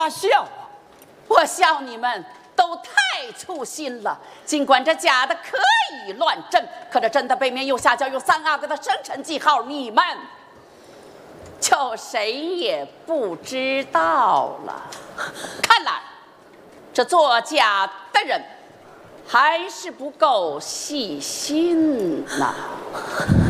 笑，我笑你们都太粗心了。尽管这假的可以乱真，可这真的背面右下角有3阿哥的生辰记号，你们就谁也不知道了。看来这作假的人还是不够细心呐。